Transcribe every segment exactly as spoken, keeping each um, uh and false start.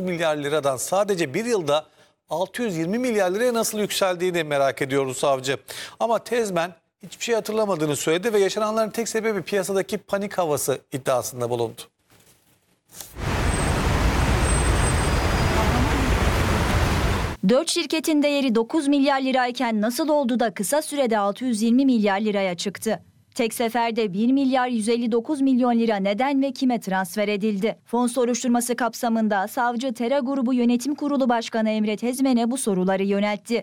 milyar liradan sadece bir yılda altı yüz yirmi milyar liraya nasıl yükseldiğini merak ediyordu savcı. Ama Tezmen hiçbir şey hatırlamadığını söyledi ve yaşananların tek sebebi piyasadaki panik havası iddiasında bulundu. Dört şirketin değeri dokuz milyar lirayken nasıl oldu da kısa sürede altı yüz yirmi milyar liraya çıktı? Tek seferde bir milyar yüz elli dokuz milyon lira neden ve kime transfer edildi? Fon soruşturması kapsamında savcı Tera Grubu Yönetim Kurulu Başkanı Emre Tezmen'e bu soruları yöneltti.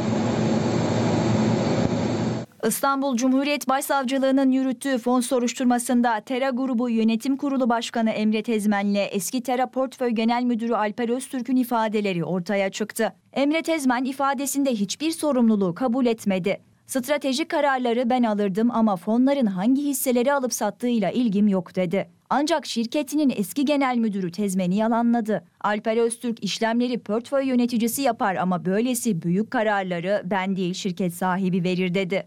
İstanbul Cumhuriyet Başsavcılığı'nın yürüttüğü fon soruşturmasında Tera Grubu Yönetim Kurulu Başkanı Emre Tezmen'le eski Tera Portföy Genel Müdürü Alper Öztürk'ün ifadeleri ortaya çıktı. Emre Tezmen ifadesinde hiçbir sorumluluğu kabul etmedi. Stratejik kararları ben alırdım ama fonların hangi hisseleri alıp sattığıyla ilgim yok dedi. Ancak şirketinin eski genel müdürü Tezmen'i yalanladı. Alper Öztürk işlemleri portföy yöneticisi yapar ama böylesi büyük kararları ben değil şirket sahibi verir dedi.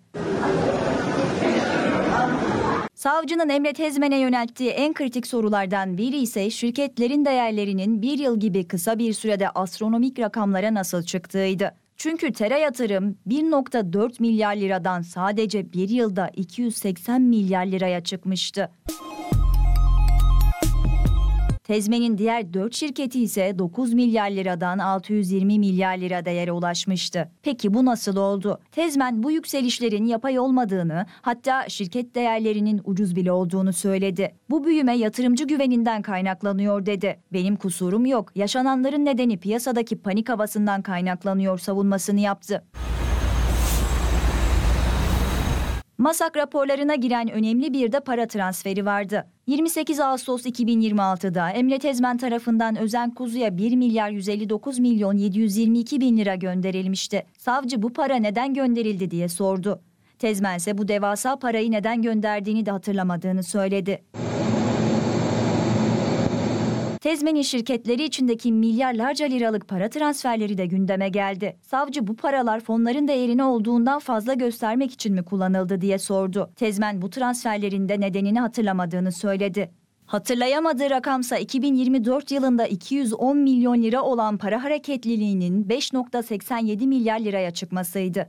Savcının Emre Tezmen'e yönelttiği en kritik sorulardan biri ise şirketlerin değerlerinin bir yıl gibi kısa bir sürede astronomik rakamlara nasıl çıktığıydı. Çünkü Tera Yatırım bir nokta dört milyar liradan sadece bir yılda iki yüz seksen milyar liraya çıkmıştı. Tezmen'in diğer dört şirketi ise dokuz milyar liradan altı yüz yirmi milyar lira değere ulaşmıştı. Peki bu nasıl oldu? Tezmen bu yükselişlerin yapay olmadığını, hatta şirket değerlerinin ucuz bile olduğunu söyledi. Bu büyüme yatırımcı güveninden kaynaklanıyor dedi. Benim kusurum yok. Yaşananların nedeni piyasadaki panik havasından kaynaklanıyor savunmasını yaptı. MASAK raporlarına giren önemli bir de para transferi vardı. yirmi sekiz Ağustos iki bin yirmi altıda Emre Tezmen tarafından Özen Kuzu'ya bir milyar yüz elli dokuz milyon yedi yüz yirmi iki bin lira gönderilmişti. Savcı bu para neden gönderildi diye sordu. Tezmen ise bu devasa parayı neden gönderdiğini de hatırlamadığını söyledi. Tezmen'in şirketleri içindeki milyarlarca liralık para transferleri de gündeme geldi. Savcı bu paralar fonların değerini olduğundan fazla göstermek için mi kullanıldı diye sordu. Tezmen bu transferlerin de nedenini hatırlamadığını söyledi. Hatırlayamadığı rakamsa iki bin yirmi dört yılında iki yüz on milyon lira olan para hareketliliğinin beş nokta seksen yedi milyar liraya çıkmasıydı.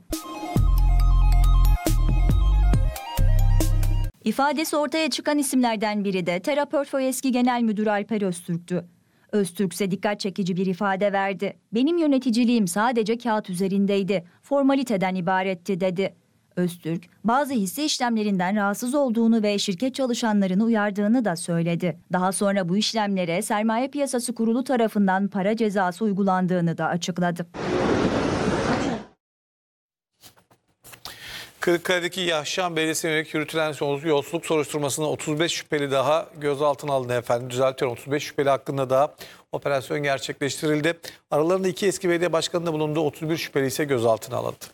İfadesi ortaya çıkan isimlerden biri de Tera Portföy eski genel müdürü Alper Öztürk'tü. Öztürk ise dikkat çekici bir ifade verdi. Benim yöneticiliğim sadece kağıt üzerindeydi, formaliteden ibaretti dedi. Öztürk, bazı hisse işlemlerinden rahatsız olduğunu ve şirket çalışanlarını uyardığını da söyledi. Daha sonra bu işlemlere Sermaye Piyasası Kurulu tarafından para cezası uygulandığını da açıkladı. Kırıkkale'deki Yahşihan Belediyesi'ne yönelik yürütülen yolsuzluk soruşturmasında otuz beş şüpheli daha gözaltına alındı efendim. Düzeltiyorum, otuz beş şüpheli hakkında daha operasyon gerçekleştirildi. Aralarında iki eski belediye başkanı da bulundu. otuz bir şüpheli ise gözaltına alındı.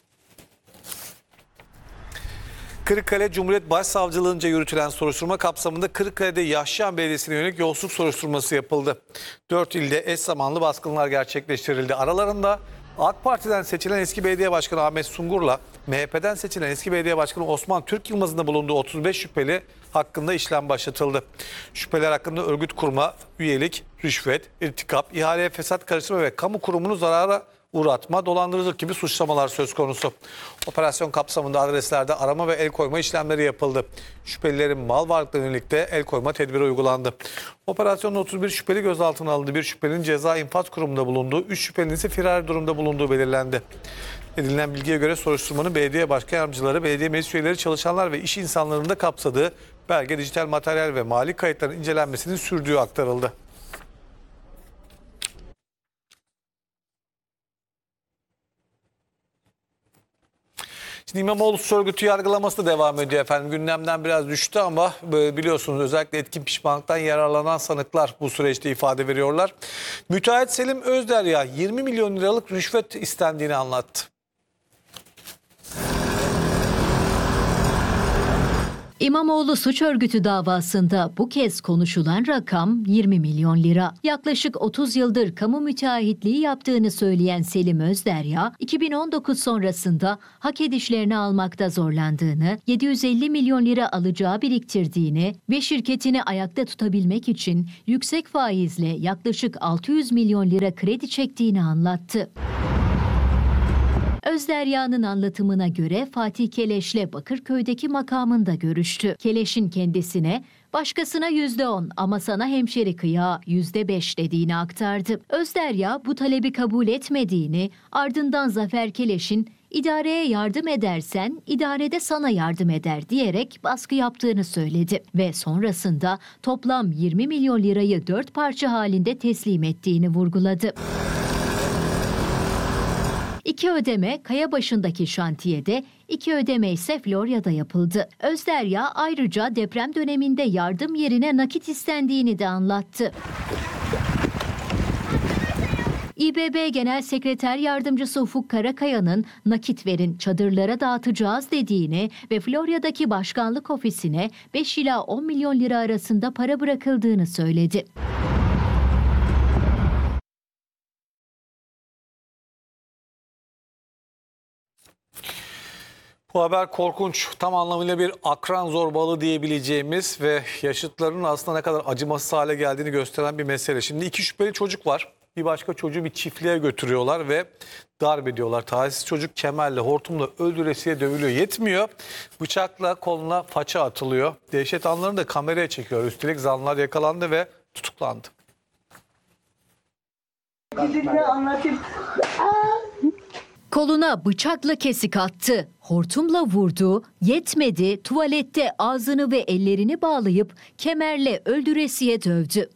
Kırıkkale Cumhuriyet Başsavcılığınca yürütülen soruşturma kapsamında Kırıkkale'de Yahşihan Belediyesi'ne yönelik yolsuzluk soruşturması yapıldı. Dört ilde eş zamanlı baskınlar gerçekleştirildi. Aralarında AK Parti'den seçilen eski belediye başkanı Ahmet Sungur'la M H P'den seçilen eski belediye başkanı Osman Türk Yılmaz'ın da bulunduğu otuz beş şüpheli hakkında işlem başlatıldı. Şüpheler hakkında örgüt kurma, üyelik, rüşvet, irtikap, ihaleye fesat karıştırma ve kamu kurumunu zarara uğratma, dolandırıcılık gibi suçlamalar söz konusu. Operasyon kapsamında adreslerde arama ve el koyma işlemleri yapıldı. Şüphelilerin mal varlıklarına yönelik de el koyma tedbiri uygulandı. Operasyonda otuz bir şüpheli gözaltına alındı. Bir şüphelinin ceza infaz kurumunda bulunduğu, üç şüphelinin ise firari durumda bulunduğu belirlendi. Edinilen bilgiye göre soruşturmanın belediye başkan yardımcıları, belediye meclis üyeleri, çalışanlar ve iş insanlarının da kapsadığı belge, dijital materyal ve mali kayıtların incelenmesinin sürdüğü aktarıldı. Şimdi İmamoğlu suç örgütü yargılaması da devam ediyor efendim. Gündemden biraz düştü ama biliyorsunuz özellikle etkin pişmanlıktan yararlanan sanıklar bu süreçte ifade veriyorlar. Müteahhit Selim Özderya yirmi milyon liralık rüşvet istendiğini anlattı. İmamoğlu suç örgütü davasında bu kez konuşulan rakam yirmi milyon lira. Yaklaşık otuz yıldır kamu müteahhitliği yaptığını söyleyen Selim Özderya, iki bin on dokuz sonrasında hak edişlerini almakta zorlandığını, yedi yüz elli milyon lira alacağı biriktirdiğini ve şirketini ayakta tutabilmek için yüksek faizle yaklaşık altı yüz milyon lira kredi çektiğini anlattı. Özderya'nın anlatımına göre Fatih Keleş'le Bakırköy'deki makamında görüştü. Keleş'in kendisine başkasına yüzde on ama sana hemşeri kıyağı yüzde beş dediğini aktardı. Özderya bu talebi kabul etmediğini, ardından Zafer Keleş'in idareye yardım edersen idarede sana yardım eder diyerek baskı yaptığını söyledi ve sonrasında toplam yirmi milyon lirayı dört parça halinde teslim ettiğini vurguladı. İki ödeme Kayabaşı'ndaki şantiyede, iki ödeme ise Florya'da yapıldı. Özderya ayrıca deprem döneminde yardım yerine nakit istendiğini de anlattı. İBB Genel Sekreter Yardımcısı Ufuk Karakaya'nın nakit verin çadırlara dağıtacağız dediğini ve Florya'daki başkanlık ofisine beş ila on milyon lira arasında para bırakıldığını söyledi. Bu haber korkunç. Tam anlamıyla bir akran zorbalığı diyebileceğimiz ve yaşıtlarının aslında ne kadar acımasız hale geldiğini gösteren bir mesele. Şimdi iki şüpheli çocuk var. Bir başka çocuğu bir çiftliğe götürüyorlar ve darp ediyorlar. Talihsiz çocuk kemerle, hortumla öldüresiye dövülüyor. Yetmiyor. Bıçakla koluna faça atılıyor. Dehşet anlarını da kameraya çekiyor. Üstelik zanlılar yakalandı ve tutuklandı. Gidince anlatayım. Koluna bıçakla kesik attı, hortumla vurdu, yetmedi, tuvalette ağzını ve ellerini bağlayıp kemerle öldüresiye dövdü.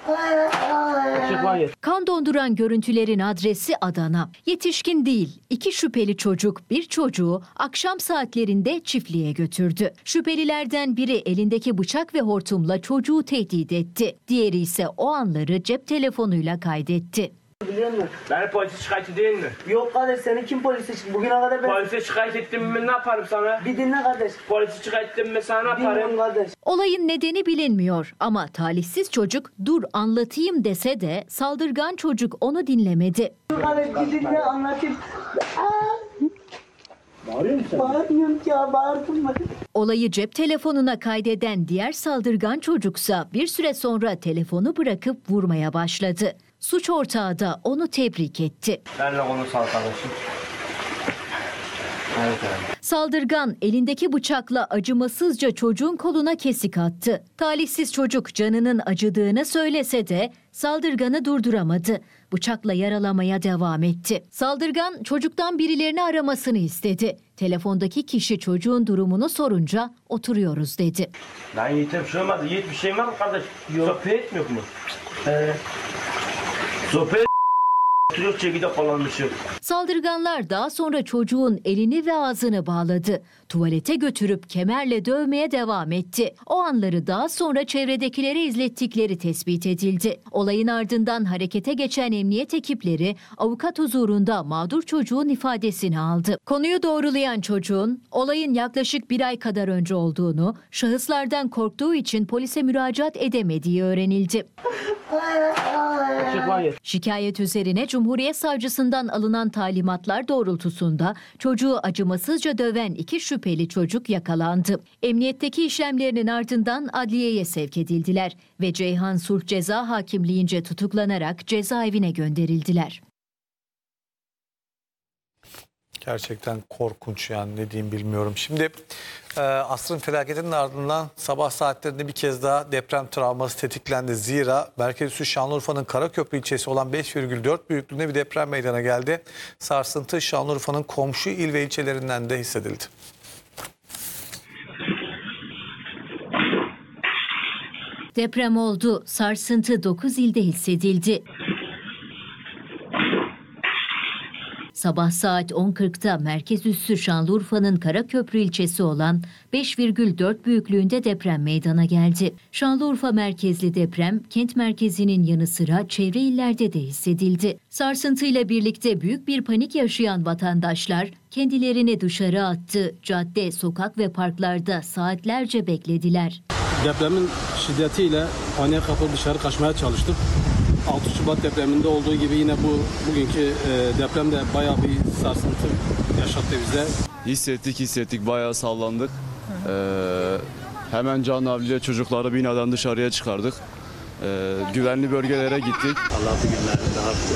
Kan donduran görüntülerin adresi Adana. Yetişkin değil, iki şüpheli çocuk bir çocuğu akşam saatlerinde çiftliğe götürdü. Şüphelilerden biri elindeki bıçak ve hortumla çocuğu tehdit etti. Diğeri ise o anları cep telefonuyla kaydetti. Biliyor musun? Ben polise şikayetçi değil mi? Yok kardeş, senin kim polise çıktı? Bugüne kadar ben... Polise şikayet ettim mi ne yaparım sana? Bir dinle kardeş. Polise şikayet ettim mi sana ne Bilmiyorum yaparım? kardeş. Olayın nedeni bilinmiyor ama talihsiz çocuk dur anlatayım dese de saldırgan çocuk onu dinlemedi. Dur kardeş, gidince anlatayım. Bağırıyor musun? Bağırmıyorum ki ya, bağırdım mı? Olayı cep telefonuna kaydeden diğer saldırgan çocuksa bir süre sonra telefonu bırakıp vurmaya başladı. Suç ortağı da onu tebrik etti. Benle konuş arkadaşım. Evet, evet. Saldırgan elindeki bıçakla acımasızca çocuğun koluna kesik attı. Talihsiz çocuk canının acıdığını söylese de saldırganı durduramadı. Bıçakla yaralamaya devam etti. Saldırgan çocuktan birilerini aramasını istedi. Telefondaki kişi çocuğun durumunu sorunca oturuyoruz dedi. Lan Yiğit'e bir şey olmadı. Yiğit bir şey var mı kardeş? Yok. Sohbet yok mu? Ee, sohbet oturuyor çekide kullanmışım. Saldırganlar daha sonra çocuğun elini ve ağzını bağladı. Tuvalete götürüp kemerle dövmeye devam etti. O anları daha sonra çevredekilere izlettikleri tespit edildi. Olayın ardından harekete geçen emniyet ekipleri avukat huzurunda mağdur çocuğun ifadesini aldı. Konuyu doğrulayan çocuğun olayın yaklaşık bir ay kadar önce olduğunu, şahıslardan korktuğu için polise müracaat edemediği öğrenildi. Şikayet üzerine Cumhuriyet Savcısından alınan talimatlar doğrultusunda çocuğu acımasızca döven iki şüpheli çocuk yakalandı. Emniyetteki işlemlerinin ardından adliyeye sevk edildiler ve Ceyhan Sulh Ceza Hakimliğince tutuklanarak cezaevine gönderildiler. Gerçekten korkunç, yani ne diyeyim bilmiyorum. Şimdi e, asrın felaketinin ardından sabah saatlerinde bir kez daha deprem travması tetiklendi. Zira merkez üssü Şanlıurfa'nın Karaköprü ilçesi olan beş virgül dört büyüklüğünde bir deprem meydana geldi. Sarsıntı Şanlıurfa'nın komşu il ve ilçelerinden de hissedildi. Deprem oldu, sarsıntı dokuz ilde hissedildi. Sabah saat on kırkta merkez üssü Şanlıurfa'nın Karaköprü ilçesi olan beş virgül dört büyüklüğünde deprem meydana geldi. Şanlıurfa merkezli deprem kent merkezinin yanı sıra çevre illerde de hissedildi. Sarsıntıyla birlikte büyük bir panik yaşayan vatandaşlar kendilerini dışarı attı. Cadde, sokak ve parklarda saatlerce beklediler. Depremin şiddetiyle paniğe kapılıp dışarı kaçmaya çalıştık. altı Şubat depreminde olduğu gibi yine bu bugünkü e, depremde bayağı bir sarsıntı yaşattı bize. Hissettik hissettik bayağı sallandık. Ee, hemen canavliyle çocukları binadan dışarıya çıkardık. Ee, güvenli bölgelere gittik. Allah'lı günlerde daha